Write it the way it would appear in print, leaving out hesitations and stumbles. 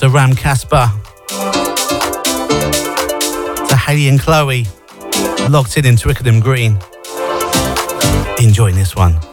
to Ram Casper, to Haley and Chloe, locked in Twickenham Green. Enjoying this one.